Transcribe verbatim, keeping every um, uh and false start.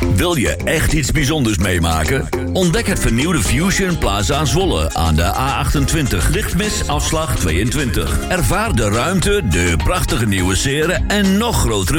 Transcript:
Wil je echt iets bijzonders meemaken? Ontdek het vernieuwde Fusion Plaza Zwolle aan de A achtentwintig, lichtmis afslag tweeëntwintig. Ervaar de ruimte, de prachtige nieuwe sferen en nog grotere